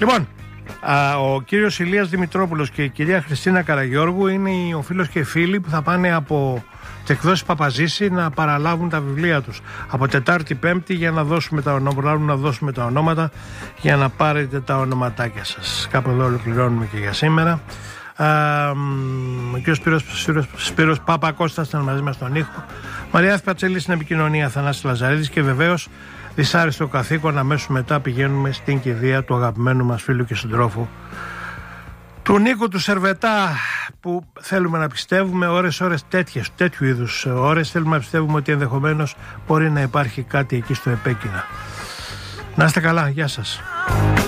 Λοιπόν, ο κύριος Ηλίας Δημητρόπουλος και η κυρία Χριστίνα Καραγιώργου είναι ο φίλος και οι φίλοι που θα πάνε από τις εκδόσεις Παπαζήση να παραλάβουν τα βιβλία τους από Τετάρτη Πέμπτη για να δώσουμε τα ονόματα για να πάρετε τα ονοματάκια σας. Κάπου εδώ ολοκληρώνουμε και για σήμερα. Ο κ. Σπύρος Παπακώστας ήταν μαζί μας στον ήχο, Μαρία Πατσέλη στην επικοινωνία, Θανάσης Λαζαρίδης, και βεβαίως δυσάρεστο καθήκον. Αμέσως μετά πηγαίνουμε στην κηδεία του αγαπημένου μας φίλου και συντρόφου, του Νίκου του Σερβετά, που θέλουμε να πιστεύουμε ώρες τέτοιου είδους ώρες, θέλουμε να πιστεύουμε ότι ενδεχομένως μπορεί να υπάρχει κάτι εκεί στο επέκεινα. Να είστε καλά, γεια σας.